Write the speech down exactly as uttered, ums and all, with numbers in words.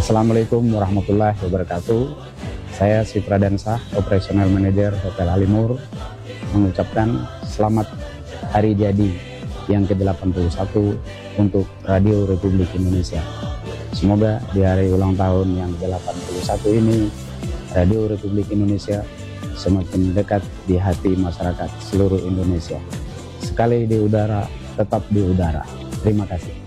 Assalamualaikum warahmatullahi wabarakatuh. Saya Sipradansa, Operational Manager Hotel Alimur, mengucapkan selamat hari jadi yang ke delapan puluh satu untuk Radio Republik Indonesia. Semoga di hari ulang tahun yang ke delapan puluh satu ini, Radio Republik Indonesia semakin dekat di hati masyarakat seluruh Indonesia. Sekali di udara, tetap di udara. Terima kasih.